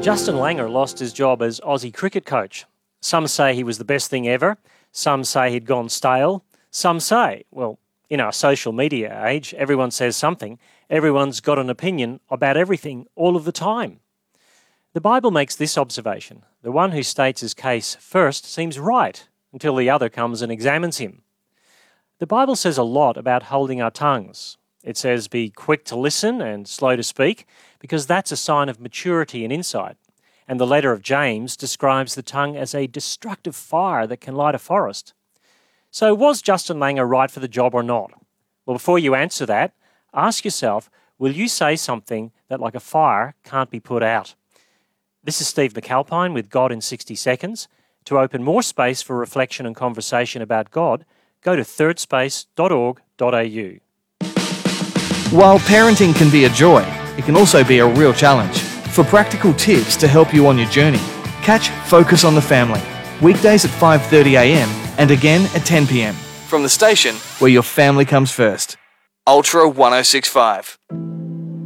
Justin Langer lost his job as Aussie cricket coach. Some say he was the best thing ever. Some say he'd gone stale. Some say, well, in our social media age, everyone says something. Everyone's got an opinion about everything all of the time. The Bible makes this observation: the one who states his case first seems right until the other comes and examines him. The Bible says a lot about holding our tongues. It says be quick to listen and slow to speak, because that's a sign of maturity and insight. And the letter of James describes the tongue as a destructive fire that can light a forest. So was Justin Langer right for the job or not? Well, before you answer that, ask yourself, will you say something that, like a fire, can't be put out? This is Steve McAlpine with God in 60 Seconds. To open more space for reflection and conversation about God, go to thirdspace.org.au. While parenting can be a joy, it can also be a real challenge. For practical tips to help you on your journey, catch Focus on the Family, weekdays at 5:30am and again at 10pm. From the station where your family comes first. Ultra 1065.